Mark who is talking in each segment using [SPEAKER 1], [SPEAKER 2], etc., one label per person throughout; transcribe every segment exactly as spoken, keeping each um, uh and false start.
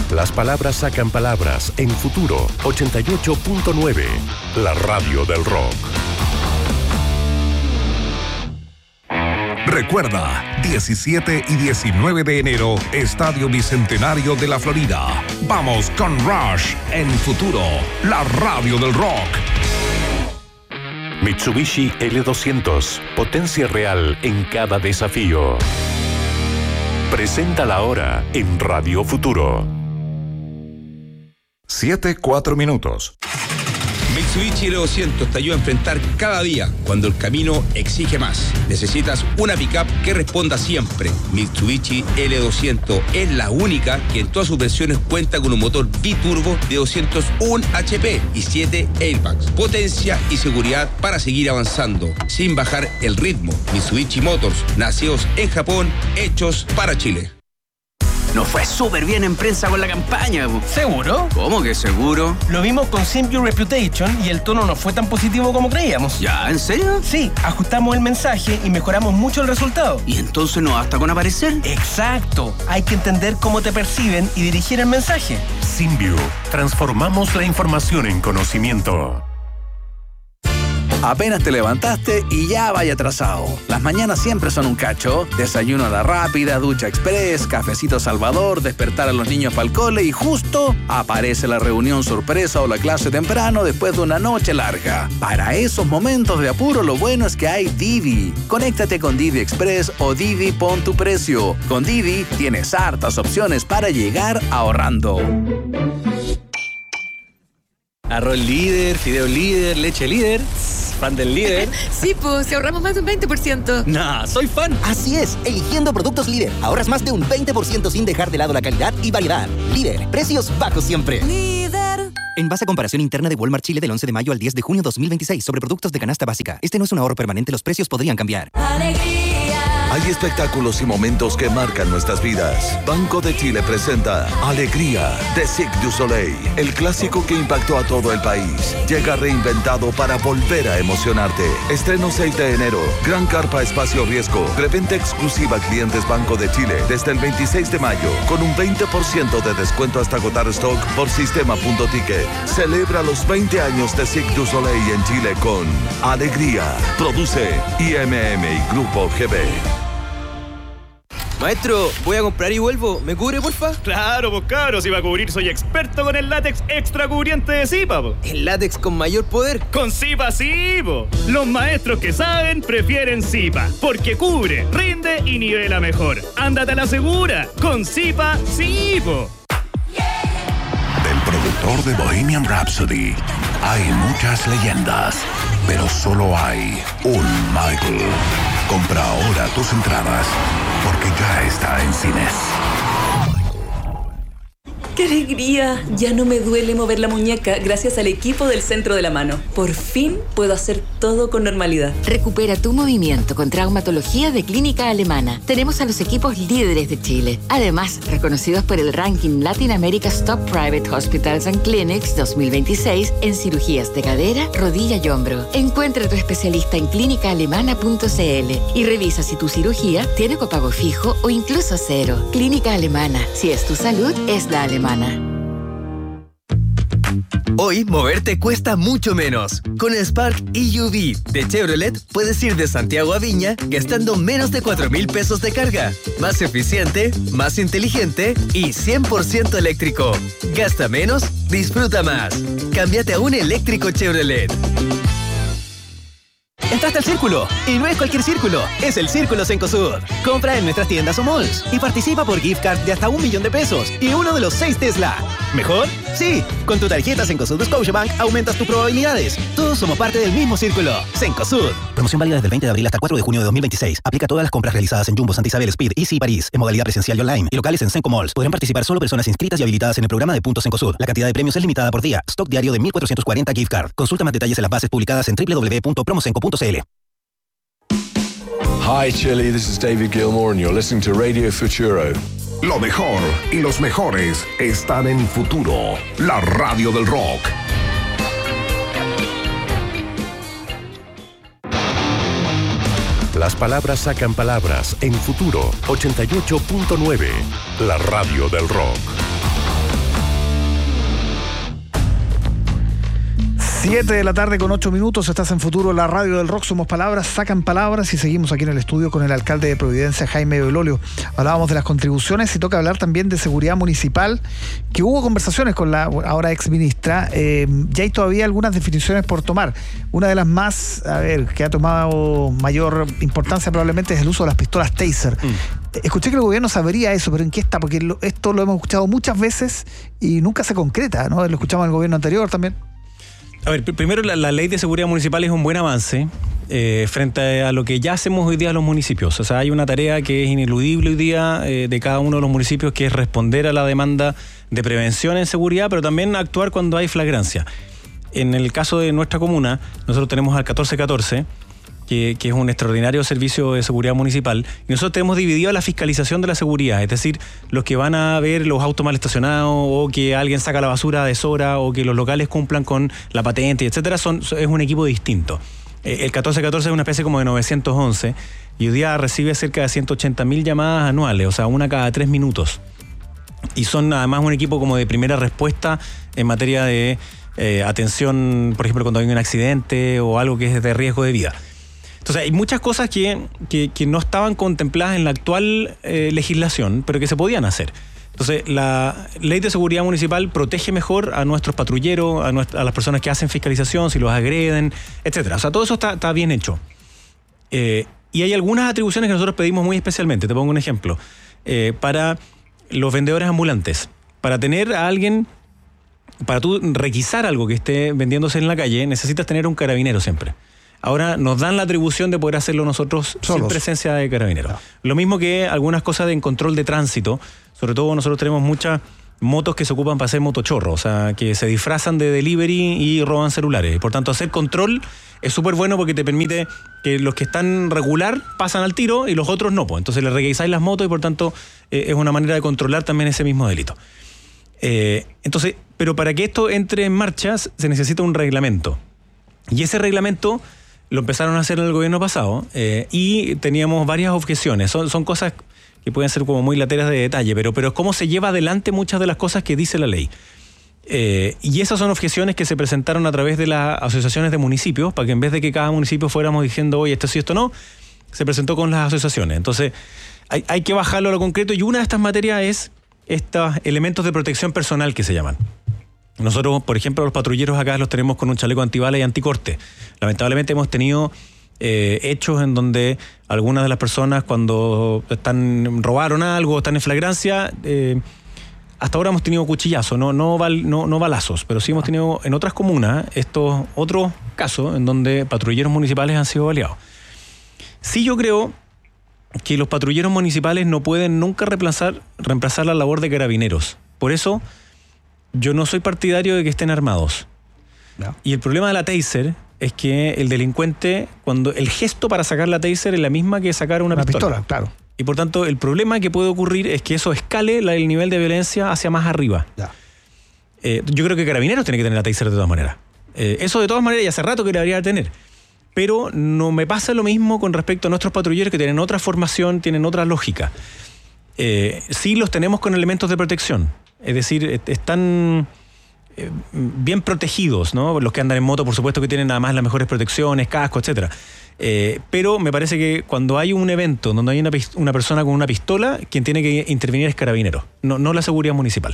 [SPEAKER 1] Las palabras sacan palabras en Futuro ochenta y ocho punto nueve, la radio del rock.
[SPEAKER 2] Recuerda, diecisiete y diecinueve de enero, Estadio Bicentenario de la Florida. Vamos con Rush en Futuro, la radio del rock.
[SPEAKER 1] Mitsubishi L doscientos, potencia real en cada desafío. Presenta la hora en Radio Futuro.
[SPEAKER 2] Siete, cuatro minutos.
[SPEAKER 3] Mitsubishi L doscientos te ayuda a enfrentar cada día cuando el camino exige más. Necesitas una pickup que responda siempre. Mitsubishi L doscientos es la única que en todas sus versiones cuenta con un motor biturbo de doscientos uno H P y siete airbags. Potencia y seguridad para seguir avanzando sin bajar el ritmo. Mitsubishi Motors, nacidos en Japón, hechos para Chile.
[SPEAKER 4] Nos fue súper bien en prensa con la campaña.
[SPEAKER 5] ¿Seguro?
[SPEAKER 4] ¿Cómo que seguro?
[SPEAKER 5] Lo vimos con Simple Reputation y el tono no fue tan positivo como creíamos.
[SPEAKER 4] ¿Ya? ¿En serio?
[SPEAKER 5] Sí, ajustamos el mensaje y mejoramos mucho el resultado.
[SPEAKER 4] ¿Y entonces no basta con aparecer?
[SPEAKER 5] Exacto. Hay que entender cómo te perciben y dirigir el mensaje.
[SPEAKER 1] Simview. Transformamos la información en conocimiento.
[SPEAKER 6] Apenas te levantaste y ya vaya atrasado. Las mañanas siempre son un cacho. Desayuno a la rápida, ducha express, cafecito Salvador, despertar a los niños para el cole y justo aparece la reunión sorpresa o la clase temprano después de una noche larga. Para esos momentos de apuro, lo bueno es que hay Didi. Conéctate con Didi Express o Didi Pon tu Precio. Con Didi tienes hartas opciones para llegar ahorrando.
[SPEAKER 7] Arroz líder, fideo líder, leche líder. ¿Fan del líder?
[SPEAKER 8] Sí, pues, si ahorramos más de un veinte por ciento.
[SPEAKER 7] Nah, soy fan.
[SPEAKER 9] Así es, eligiendo productos líder, ahorras más de un veinte por ciento sin dejar de lado la calidad y variedad. Líder, precios bajos siempre.
[SPEAKER 8] Líder.
[SPEAKER 9] En base a comparación interna de Walmart Chile del once de mayo al diez de junio dos mil veintiséis sobre productos de canasta básica. Este no es un ahorro permanente, los precios podrían cambiar.
[SPEAKER 8] Alegría.
[SPEAKER 10] Hay espectáculos y momentos que marcan nuestras vidas. Banco de Chile presenta Alegría de Cirque du Soleil, el clásico que impactó a todo el país. Llega reinventado para volver a emocionarte. Estreno seis de enero. Gran carpa espacio riesgo. Preventa exclusiva a clientes Banco de Chile desde el veintiséis de mayo con un veinte por ciento de descuento hasta agotar stock por sistema.ticket. Celebra los veinte años de Cirque du Soleil en Chile con Alegría. Produce I M M y Grupo G B.
[SPEAKER 11] Maestro, voy a comprar y vuelvo. ¿Me cubre, porfa?
[SPEAKER 12] Claro, pues cabros, si va a cubrir soy experto con el látex extra cubriente de Zipa, po.
[SPEAKER 11] ¿El látex con mayor poder?
[SPEAKER 12] Con Zipa sí, po. Los maestros que saben prefieren Zipa, porque cubre, rinde y nivela mejor. Ándate a la segura, con Zipa sí, po.
[SPEAKER 2] Del productor de Bohemian Rhapsody hay muchas leyendas, pero solo hay un Michael. Compra ahora tus entradas, porque ya está en cines.
[SPEAKER 13] ¡Qué alegría! Ya no me duele mover la muñeca gracias al equipo del Centro de la Mano. Por fin puedo hacer todo con normalidad.
[SPEAKER 14] Recupera tu movimiento con traumatología de Clínica Alemana. Tenemos a los equipos líderes de Chile. Además, reconocidos por el ranking Latin America's Top Private Hospitals and Clinics dos mil veintiséis en cirugías de cadera, rodilla y hombro. Encuentra a tu especialista en clínica alemana punto c l y revisa si tu cirugía tiene copago fijo o incluso cero. Clínica Alemana. Si es tu salud, es la alemana.
[SPEAKER 15] Hoy, moverte cuesta mucho menos. Con el Spark E U V de Chevrolet, puedes ir de Santiago a Viña gastando menos de cuatro mil pesos de carga. Más eficiente, más inteligente y cien por ciento eléctrico. Gasta menos, disfruta más. Cámbiate a un eléctrico Chevrolet.
[SPEAKER 16] Entraste al Círculo, y no es cualquier círculo, es el Círculo Cencosud. Compra en nuestras tiendas o malls y participa por gift card de hasta un millón de pesos y uno de los seis Tesla. ¿Mejor? Sí, con tu tarjeta Cencosud Scotiabank aumentas tus probabilidades. Todos somos parte del mismo Círculo. Cencosud.
[SPEAKER 17] Promoción válida desde el veinte de abril hasta el cuatro de junio de dos mil veintiséis. Aplica a todas las compras realizadas en Jumbo, Santa Isabel, Speed, Easy y París, en modalidad presencial y online, y locales en Cenco Malls. Podrán participar solo personas inscritas y habilitadas en el programa de Puntos Cencosud. La cantidad de premios es limitada por día. Stock diario de mil cuatrocientos cuarenta gift card. Consulta más detalles en las bases publicadas en doble u doble u doble u punto promocenco punto c l.
[SPEAKER 18] Hi Chile, this is David Gilmour and you're listening to Radio Futuro.
[SPEAKER 2] Lo mejor y los mejores están en Futuro, la radio del rock.
[SPEAKER 1] Las palabras sacan palabras en Futuro ochenta y ocho punto nueve, la radio del rock.
[SPEAKER 19] siete de la tarde con ocho minutos, estás en Futuro, la radio del rock, somos palabras, sacan palabras y seguimos aquí en el estudio con el alcalde de Providencia, Jaime Belolio. Hablábamos de las contribuciones y toca hablar también de seguridad municipal, que hubo conversaciones con la ahora ex ministra, eh, ya hay todavía algunas definiciones por tomar. Una de las más, a ver, que ha tomado mayor importancia probablemente es el uso de las pistolas Taser. Mm. Escuché que el gobierno sabría eso, pero ¿en qué está? Porque lo, esto lo hemos escuchado muchas veces y nunca se concreta, ¿no? Lo escuchamos en el gobierno anterior también.
[SPEAKER 7] A ver, primero la, la ley de seguridad municipal es un buen avance eh, frente a lo que ya hacemos hoy día los municipios. O sea, hay una tarea que es ineludible hoy día eh, de cada uno de los municipios, que es responder a la demanda de prevención en seguridad, pero también actuar cuando hay flagrancia. En el caso de nuestra comuna, nosotros tenemos al catorce catorce, que, que es un extraordinario servicio de seguridad municipal, y nosotros tenemos dividido la fiscalización de la seguridad, es decir, los que van a ver los autos mal estacionados, o que alguien saca la basura a deshora, o que los locales cumplan con la patente, etcétera, son, es un equipo distinto. El catorce catorce es una especie como de novecientos once, y hoy día recibe cerca de ciento ochenta mil llamadas anuales, o sea, una cada tres minutos. Y son además un equipo como de primera respuesta en materia de eh, atención, por ejemplo, cuando hay un accidente o algo que es de riesgo de vida. Entonces hay muchas cosas que, que, que no estaban contempladas en la actual eh, legislación, pero que se podían hacer. Entonces la ley de seguridad municipal protege mejor a nuestros patrulleros, a, nuestra, a las personas que hacen fiscalización, si los agreden, etcétera. O sea, todo eso está, está bien hecho. Eh, y hay algunas atribuciones que nosotros pedimos muy especialmente. Te pongo un ejemplo. Eh, para los vendedores ambulantes, para tener a alguien, para tú requisar algo que esté vendiéndose en la calle, necesitas tener un carabinero siempre. Ahora nos dan la atribución de poder hacerlo nosotros solos, sin presencia de carabineros. No. Lo mismo que algunas cosas de control de tránsito. Sobre todo nosotros tenemos muchas motos que se ocupan para hacer motochorro, o sea, que se disfrazan de delivery y roban celulares. Por tanto, hacer control es súper bueno porque te permite que los que están regular pasan al tiro y los otros no. Pues. Entonces le requisáis las motos y por tanto eh, es una manera de controlar también ese mismo delito. Eh, entonces, pero para que esto entre en marcha se necesita un reglamento. Y ese reglamento lo empezaron a hacer en el gobierno pasado eh, y teníamos varias objeciones. Son, son cosas que pueden ser como muy lateras de detalle, pero, pero es cómo se lleva adelante muchas de las cosas que dice la ley. Eh, y esas son objeciones que se presentaron a través de las asociaciones de municipios, para que en vez de que cada municipio fuéramos diciendo, oye, esto sí, esto no, se presentó con las asociaciones. Entonces, hay, hay que bajarlo a lo concreto, y una de estas materias es estos elementos de protección personal que se llaman. Nosotros, por ejemplo, los patrulleros acá los tenemos con un chaleco antibalas y anticorte. Lamentablemente hemos tenido eh, hechos en donde algunas de las personas, cuando están robaron algo, están en flagrancia, eh, hasta ahora hemos tenido cuchillazos, no, no, bal, no, no balazos, pero sí hemos tenido en otras comunas estos otros casos en donde patrulleros municipales han sido baleados. Sí, yo creo que los patrulleros municipales no pueden nunca reemplazar, reemplazar la labor de carabineros. Por eso yo no soy partidario de que estén armados. No. Y el problema de la Taser es que el delincuente, cuando el gesto para sacar la Taser es la misma que sacar una, una pistola. pistola, claro. Y por tanto, el problema que puede ocurrir es que eso escale la, el nivel de violencia hacia más arriba. Ya. Eh, yo creo que Carabineros tiene que tener la Taser de todas maneras. Eh, eso de todas maneras, y hace rato que debería tener. Pero no me pasa lo mismo con respecto a nuestros patrulleros que tienen otra formación, tienen otra lógica. Eh, sí los tenemos con elementos de protección. Es decir, están eh, bien protegidos, ¿no? Los que andan en moto, por supuesto, que tienen además las mejores protecciones, casco, etcétera. Eh, pero me parece que cuando hay un evento donde hay una, una persona con una pistola, quien tiene que intervenir es Carabineros, no, no la seguridad municipal.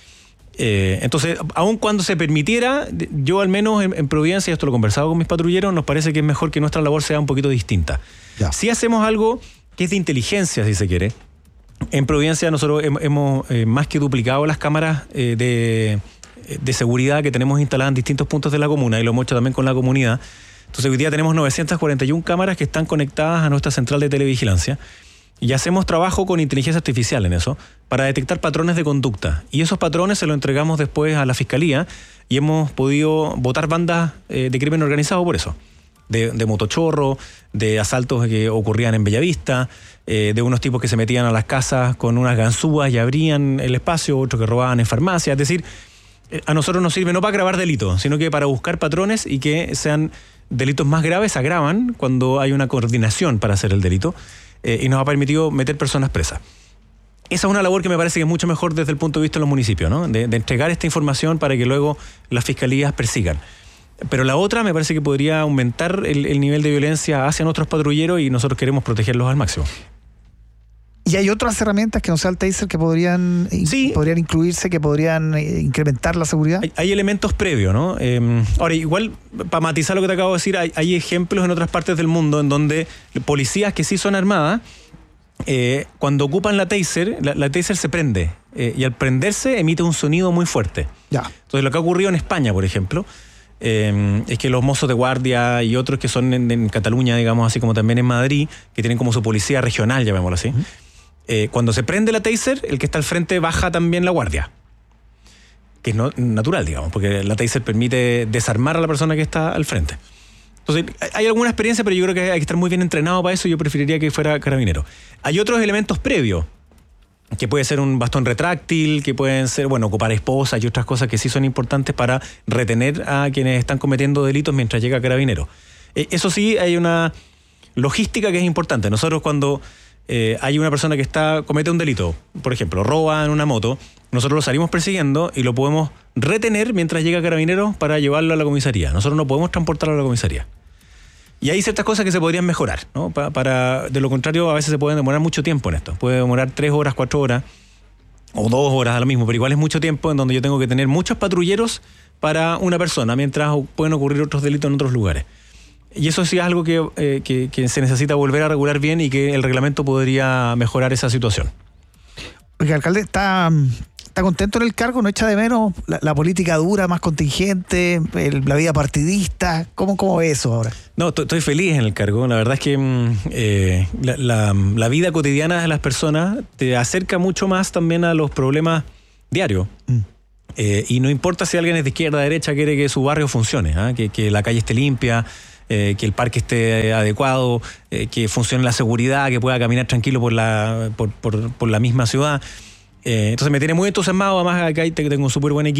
[SPEAKER 7] Eh, entonces, aun cuando se permitiera, yo al menos en, en Providencia, esto lo he conversado con mis patrulleros, nos parece que es mejor que nuestra labor sea un poquito distinta. Ya. Si hacemos algo que es de inteligencia, si se quiere, en Providencia nosotros hemos, hemos eh, más que duplicado las cámaras eh, de, de seguridad que tenemos instaladas en distintos puntos de la comuna, y lo hemos hecho también con la comunidad. Entonces hoy día tenemos novecientas cuarenta y una cámaras que están conectadas a nuestra central de televigilancia, y hacemos trabajo con inteligencia artificial en eso para detectar patrones de conducta, y esos patrones se los entregamos después a la fiscalía, y hemos podido botar bandas eh, de crimen organizado por eso, de, de motochorro, de asaltos que ocurrían en Bellavista, eh, de unos tipos que se metían a las casas con unas ganzúas y abrían el espacio, otros que robaban en farmacias. Es decir, eh, a nosotros nos sirve no para grabar delitos, sino que para buscar patrones y que sean delitos más graves, se agravan cuando hay una coordinación para hacer el delito, eh, y nos ha permitido meter personas presas. Esa es una labor que me parece que es mucho mejor desde el punto de vista de los municipios, ¿no? De, de entregar esta información para que luego las fiscalías persigan. Pero la otra me parece que podría aumentar el, el nivel de violencia hacia nuestros patrulleros y nosotros queremos protegerlos al máximo.
[SPEAKER 19] ¿Y hay otras herramientas que no sea el taser que podrían, sí. podrían incluirse, que podrían eh, incrementar la seguridad?
[SPEAKER 7] Hay, hay elementos previos, ¿no? Eh, ahora, igual, para matizar lo que te acabo de decir, hay, hay ejemplos en otras partes del mundo en donde policías que sí son armadas, eh, cuando ocupan la taser, la, la taser se prende. Eh, y al prenderse emite un sonido muy fuerte.
[SPEAKER 19] Ya.
[SPEAKER 7] Entonces, lo que ha ocurrido en España, por ejemplo, eh, es que los mozos de guardia y otros que son en, en Cataluña, digamos, así como también en Madrid, que tienen como su policía regional, llamémoslo así, uh-huh. Eh, cuando se prende la taser, el que está al frente baja también la guardia. Que es no, natural, digamos, porque la taser permite desarmar a la persona que está al frente. Entonces, hay alguna experiencia, pero yo creo que hay que estar muy bien entrenado para eso. Yo preferiría que fuera carabinero. Hay otros elementos previos, que puede ser un bastón retráctil, que pueden ser, bueno, ocupar esposas y otras cosas que sí son importantes para retener a quienes están cometiendo delitos mientras llega carabinero. Eh, eso sí, hay una logística que es importante. Nosotros cuando... Eh, hay una persona que está comete un delito, por ejemplo, roba en una moto, nosotros lo salimos persiguiendo y lo podemos retener mientras llega Carabineros para llevarlo a la comisaría. Nosotros no podemos transportarlo a la comisaría. Y hay ciertas cosas que se podrían mejorar, ¿no? Pa- para, de lo contrario, a veces se pueden demorar mucho tiempo en esto. Puede demorar tres horas, cuatro horas o dos horas a lo mismo, pero igual es mucho tiempo en donde yo tengo que tener muchos patrulleros para una persona, mientras pueden ocurrir otros delitos en otros lugares. Y eso sí es algo que, eh, que, que se necesita volver a regular bien y que el reglamento podría mejorar esa situación.
[SPEAKER 19] Oiga, alcalde, ¿está, está contento en el cargo? ¿No echa de menos la, la política dura, más contingente, el, la vida partidista? ¿Cómo, cómo ve eso ahora?
[SPEAKER 7] No, t- estoy feliz en el cargo. La verdad es que eh, la, la, la vida cotidiana de las personas te acerca mucho más también a los problemas diarios. Mm. Eh, y no importa si alguien es de izquierda o derecha, quiere que su barrio funcione, ¿eh? que, que la calle esté limpia, Eh, que el parque esté adecuado, eh, que funcione la seguridad, que pueda caminar tranquilo por la, por, por, por la misma ciudad. Eh, entonces me tiene muy entusiasmado, además acá tengo un súper buen equipo.